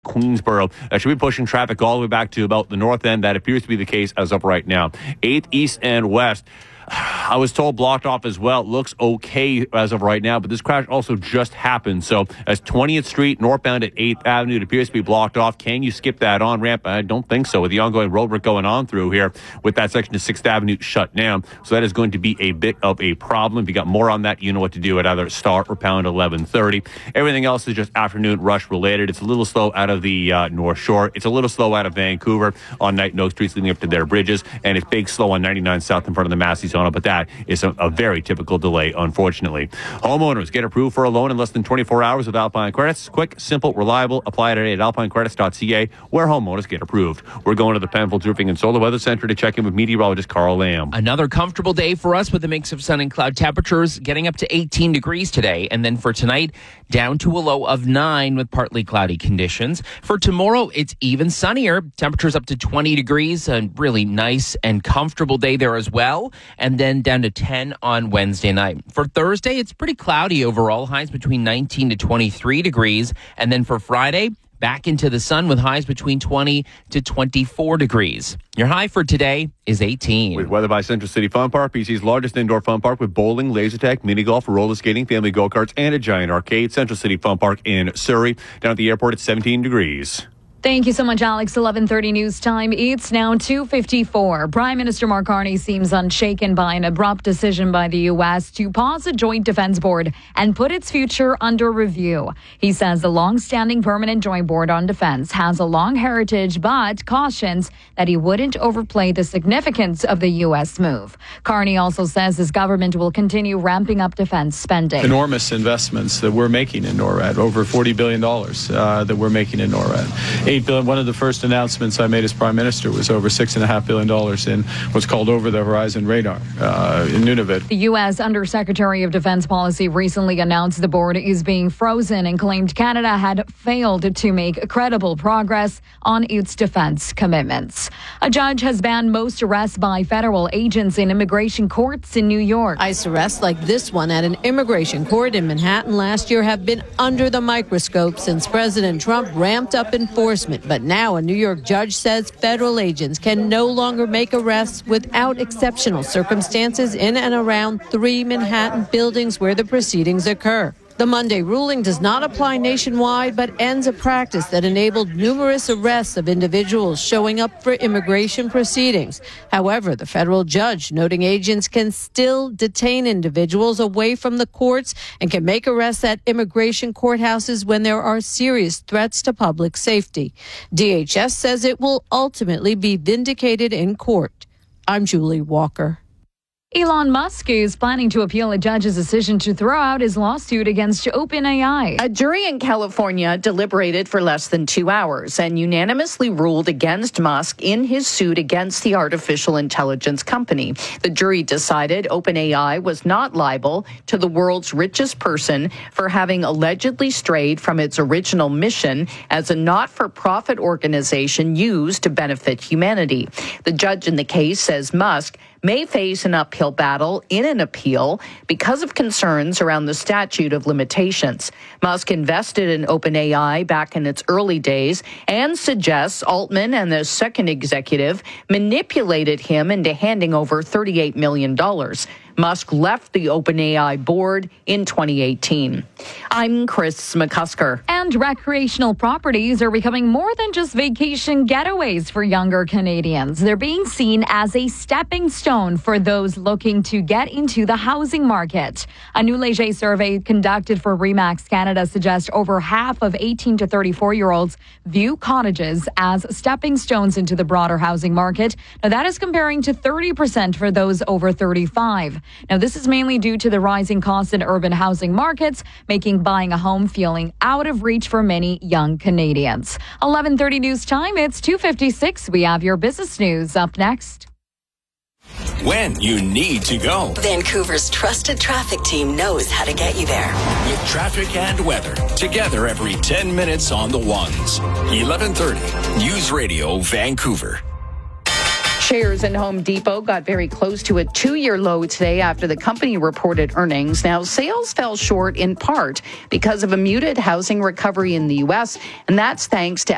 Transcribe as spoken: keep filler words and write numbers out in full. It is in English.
Queensboro. That should be pushing traffic all the way back to about the north end. That appears to be the case as of right now. eighth, east, and west. I was told blocked off as well. It looks okay as of right now, but this crash also just happened. So as twentieth Street northbound at eighth Avenue, it appears to be blocked off. Can you skip that on-ramp? I don't think so. With the ongoing road work going on through here, with that section of sixth Avenue shut down. So that is going to be a bit of a problem. If you got more on that, you know what to do at either Star or Pound eleven thirty. Everything else is just afternoon rush related. It's a little slow out of the uh, North Shore. It's a little slow out of Vancouver on Night and Oak Streets leading up to their bridges. And it's big slow on ninety-nine South in front of the Massey Zone. But that is a, a very typical delay, unfortunately. Homeowners get approved for a loan in less than twenty-four hours with Alpine Credits. Quick, simple, reliable. Apply today at alpine credits dot c a, where homeowners get approved. We're going to the Penfolds Roofing and Solar Weather Center to check in with meteorologist Carl Lamb. Another comfortable day for us with a mix of sun and cloud temperatures, getting up to eighteen degrees today. And then for tonight, down to a low of nine with partly cloudy conditions. For tomorrow, it's even sunnier. Temperatures up to twenty degrees. A really nice and comfortable day there as well. And then down to ten on Wednesday night. For Thursday, it's pretty cloudy overall. Highs between nineteen to twenty-three degrees. And then for Friday, back into the sun with highs between twenty to twenty-four degrees. Your high for today is eighteen. With weather by Central City Fun Park, B C's largest indoor fun park with bowling, laser tag, mini golf, roller skating, family go-karts, and a giant arcade. Central City Fun Park in Surrey. Down at the airport, it's seventeen degrees. Thank you so much, Alex. eleven thirty news time. It's now two fifty-four. Prime Minister Mark Carney seems unshaken by an abrupt decision by the U S to pause a joint defense board and put its future under review. He says the long-standing permanent joint board on defense has a long heritage, but cautions that he wouldn't overplay the significance of the U S move. Carney also says his government will continue ramping up defense spending. Enormous investments that we're making in NORAD, over forty billion dollars uh, that we're making in NORAD. Eight billion. One of the first announcements I made as Prime Minister was over six and a half billion dollars in what's called Over the Horizon Radar uh, in Nunavut. The U S Undersecretary of Defense Policy recently announced the board is being frozen and claimed Canada had failed to make credible progress on its defense commitments. A judge has banned most arrests by federal agents in immigration courts in New York. ICE arrests like this one at an immigration court in Manhattan last year have been under the microscope since President Trump ramped up enforcement. But now a New York judge says federal agents can no longer make arrests without exceptional circumstances in and around three Manhattan buildings where the proceedings occur. The Monday ruling does not apply nationwide, but ends a practice that enabled numerous arrests of individuals showing up for immigration proceedings. However, the federal judge noting agents can still detain individuals away from the courts and can make arrests at immigration courthouses when there are serious threats to public safety. D H S says it will ultimately be vindicated in court. I'm Julie Walker. Elon Musk is planning to appeal a judge's decision to throw out his lawsuit against OpenAI. A jury in California deliberated for less than two hours and unanimously ruled against Musk in his suit against the artificial intelligence company. The jury decided OpenAI was not liable to the world's richest person for having allegedly strayed from its original mission as a not-for-profit organization used to benefit humanity. The judge in the case says Musk may face an uphill battle in an appeal because of concerns around the statute of limitations. Musk invested in OpenAI back in its early days and suggests Altman and the second executive manipulated him into handing over thirty-eight million dollars. Musk left the OpenAI board in twenty eighteen. I'm Chris McCusker. And recreational properties are becoming more than just vacation getaways for younger Canadians. They're being seen as a stepping stone for those looking to get into the housing market. A new Leger survey conducted for Remax Canada suggests over half of eighteen to thirty-four-year-olds view cottages as stepping stones into the broader housing market. Now, that is comparing to thirty percent for those over thirty-five. Now, this is mainly due to the rising costs in urban housing markets, making buying a home feeling out of reach for many young Canadians. eleven thirty news time, it's two fifty-six. We have your business news up next. When you need to go. Vancouver's trusted traffic team knows how to get you there. With traffic and weather, together every ten minutes on the ones. eleven thirty, News Radio Vancouver. Shares in Home Depot got very close to a two-year low today after the company reported earnings. Now, sales fell short in part because of a muted housing recovery in the U S, and that's thanks to